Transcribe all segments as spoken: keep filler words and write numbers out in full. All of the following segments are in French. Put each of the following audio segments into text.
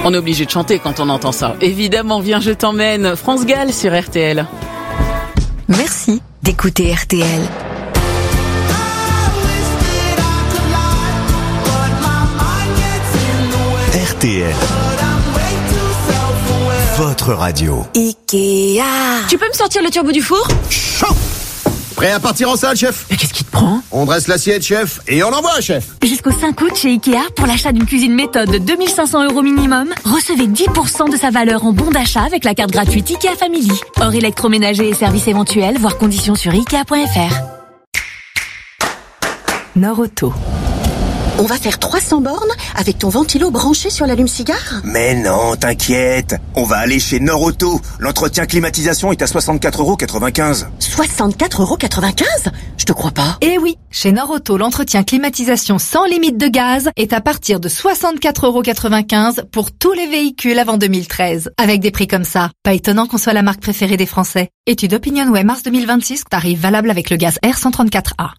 On est obligé de chanter quand on entend ça. Évidemment, viens, je t'emmène. France Gall sur R T L. Merci d'écouter R T L. R T L, votre radio. Ikea. Tu peux me sortir le turbo du four ? Chaud. Prêt à partir en salle, chef ? Mais qu'est-ce qui te prend ? On dresse l'assiette, chef, et on envoie, chef. Jusqu'au cinq août chez Ikea, pour l'achat d'une cuisine méthode de deux mille cinq cents euros minimum, recevez dix pour cent de sa valeur en bon d'achat avec la carte gratuite Ikea Family. Hors électroménager et services éventuels, voir conditions sur ikea point f r. Norauto. On va faire trois cents bornes avec ton ventilo branché sur l'allume-cigare ? Mais non, t'inquiète. On va aller chez Norauto. L'entretien climatisation est à soixante-quatre euros quatre-vingt-quinze. soixante-quatre euros quatre-vingt-quinze ? Je te crois pas. Eh oui, chez Norauto, l'entretien climatisation sans limite de gaz est à partir de soixante-quatre euros quatre-vingt-quinze pour tous les véhicules avant deux mille treize. Avec des prix comme ça, pas étonnant qu'on soit la marque préférée des Français. Étude OpinionWay mars deux mille vingt-six, tarif valable avec le gaz R cent trente-quatre A.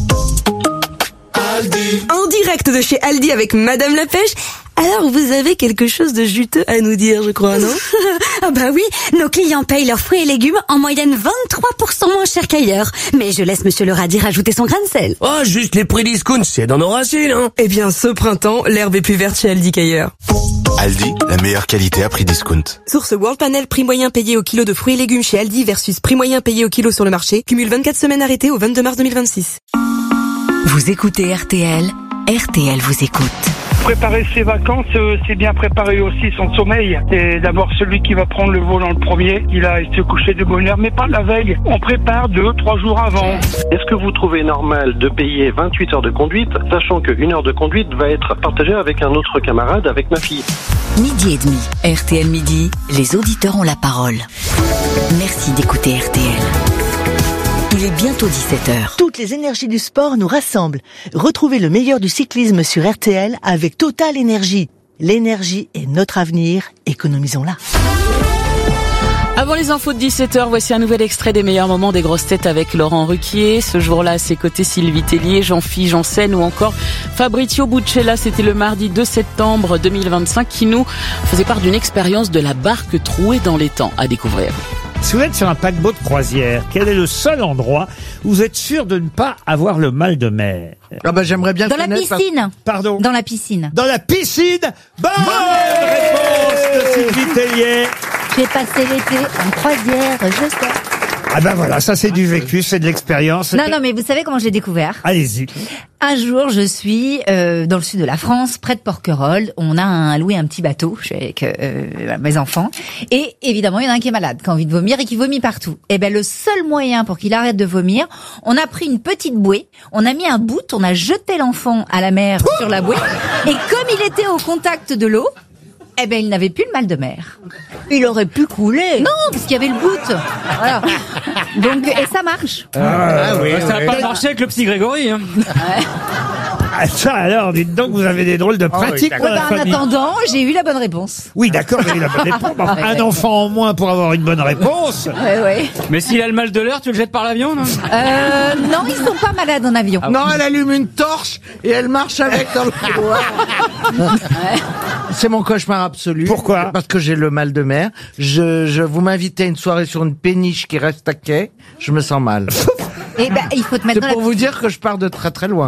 En direct de chez Aldi avec Madame la Pêche. Alors, vous avez quelque chose de juteux à nous dire, je crois, non ? Ah bah oui, nos clients payent leurs fruits et légumes en moyenne vingt-trois pour cent moins cher qu'ailleurs. Mais je laisse Monsieur le radis rajouter son grain de sel. Oh, juste les prix discount, c'est dans nos racines, hein. Eh bien, ce printemps, l'herbe est plus verte chez Aldi qu'ailleurs. Aldi, la meilleure qualité à prix discount. Source World Panel, prix moyen payé au kilo de fruits et légumes chez Aldi versus prix moyen payé au kilo sur le marché. Cumule vingt-quatre semaines arrêtées au vingt-deux mars deux mille vingt-six. Vous écoutez R T L, R T L vous écoute. Préparer ses vacances, euh, c'est bien préparer aussi son sommeil. Et d'abord, celui qui va prendre le volant le premier, il a se coucher de bonne heure, mais pas la veille. On prépare deux, trois jours avant. Est-ce que vous trouvez normal de payer vingt-huit heures de conduite, sachant qu'une heure de conduite va être partagée avec un autre camarade, avec ma fille ? Midi et demi, R T L Midi, les auditeurs ont la parole. Merci d'écouter R T L. Il est bientôt dix-sept heures. Toutes les énergies du sport nous rassemblent. Retrouvez le meilleur du cyclisme sur R T L avec Total Énergie. L'énergie est notre avenir, économisons-la. Avant les infos de dix-sept heures, voici un nouvel extrait des meilleurs moments des grosses têtes avec Laurent Ruquier. Ce jour-là, à ses côtés, Sylvie Tellier, Jean-Philippe Janssen ou encore Fabrizio Buccella. C'était le mardi deux septembre deux mille vingt-cinq qui nous faisait part d'une expérience de la barque trouée dans les temps à découvrir. Si vous êtes sur un paquebot de croisière, quel est le seul endroit où vous êtes sûr de ne pas avoir le mal de mer ? Ah bah j'aimerais bien Dans la piscine. Par... Pardon ? Dans la piscine. Dans la piscine. Bonne réponse de Sylvie Tellier. J'ai passé l'été en croisière, je sais. Ah ben voilà, ça c'est du vécu, c'est de l'expérience. Non, non, mais vous savez comment j'ai découvert ? Allez-y. Un jour, je suis euh, dans le sud de la France, près de Porquerolles. On a un, loué un petit bateau, je suis avec euh, mes enfants. Et évidemment, il y en a un qui est malade, qui a envie de vomir et qui vomit partout. Et ben le seul moyen pour qu'il arrête de vomir, on a pris une petite bouée, on a mis un bout, on a jeté l'enfant à la mer sur la bouée. Et comme il était au contact de l'eau, eh ben, il n'avait plus le mal de mer. Il aurait pu couler. Non, parce qu'il y avait le bout. Voilà. Donc, et ça marche. Ah, ah oui, ça oui. n'a pas marché avec le petit Grégory. Hein. Ouais. Ah, ça alors, dites donc, vous avez des drôles de pratiques. Oh oui, bah, en famille. attendant, j'ai eu la bonne réponse. Oui, d'accord, vous avez eu la bonne réponse. Bon, Ouais, un ouais. enfant en moins pour avoir une bonne réponse. Ouais, ouais. Mais s'il a le mal de l'air, tu le jettes par l'avion, non ? Euh, non, ils sont pas malades en avion. Non, elle allume une torche et elle marche avec dans le couloir. C'est mon cauchemar absolu. Pourquoi ? Parce que j'ai le mal de mer. Je, je vous m'invitez à une soirée sur une péniche qui reste à quai. Je me sens mal. Et ben, il faut te mettre C'est dans la pour vous dire que je pars de très très loin.